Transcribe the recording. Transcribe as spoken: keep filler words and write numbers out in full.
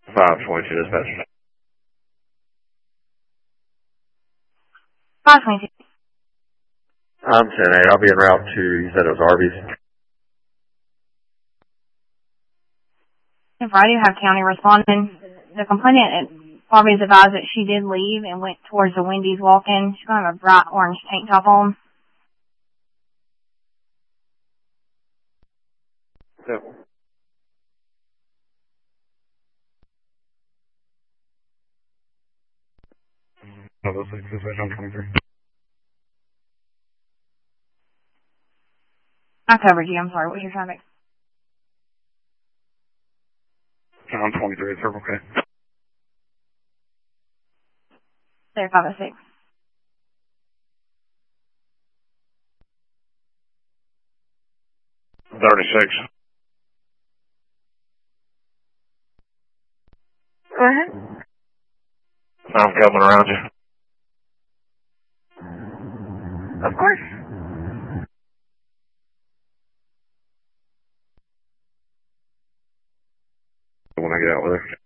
five twenty-two dispatch. five twenty-two. I'm ten eight. I'll be en route to, you said it was Arby's. If I do have county responding, the complainant at Arby's advised that she did leave and went towards the Wendy's walk-in. She's going to have a bright orange tank top on. Yep. Level six, dispatch on twenty-three. I covered you. I'm sorry. What was your traffic? On twenty-three, it's Circle K. There, five oh six. thirty-six. Go ahead. I'm coming around you. Of course. When I get out with her.